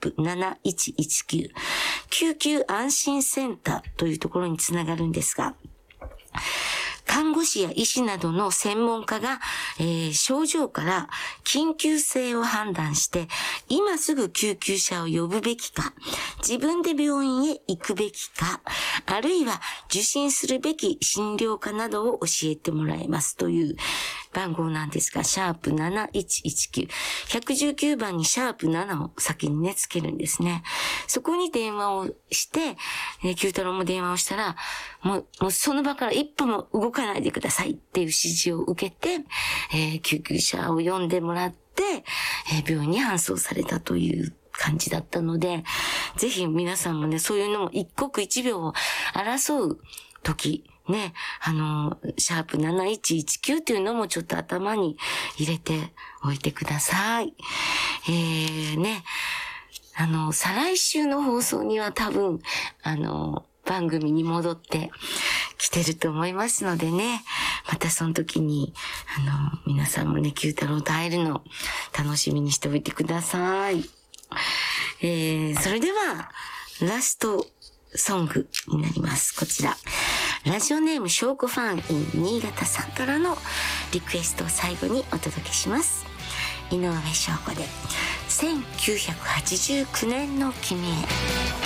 #7119 救急安心センターというところにつながるんですが、看護師や医師などの専門家が、症状から緊急性を判断して、今すぐ救急車を呼ぶべきか、自分で病院へ行くべきか、あるいは受診するべき診療科などを教えてもらえますという番号なんですが、#7119。119番に#7を先にね、つけるんですね。そこに電話をして、九太郎も電話をしたら、もうその場から一歩も動かないでくださいっていう指示を受けて、救急車を呼んでもらって、病院に搬送されたという感じだったので、ぜひ皆さんもね、そういうのも一刻一秒を争う時、ね、#7119っていうのもちょっと頭に入れておいてください。ね、再来週の放送には多分、番組に戻ってきてると思いますのでね、またその時に、皆さんもね、九太郎と会えるの楽しみにしておいてください。それでは、ラストソングになります。こちら。ラジオネーム証拠ファン in 新潟さんからのリクエストを最後にお届けします。井上翔子で、1989年の君へ。